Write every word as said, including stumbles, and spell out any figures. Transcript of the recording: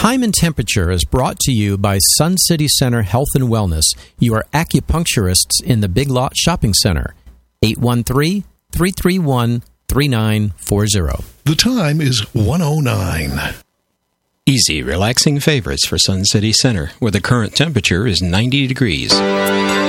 Time and Temperature is brought to you by Sun City Center Health and Wellness. You are acupuncturists in the Big Lot Shopping Center. eight one three, three three one, three nine four zero. The time is one oh nine. Easy, relaxing favorites for Sun City Center, where the current temperature is ninety degrees.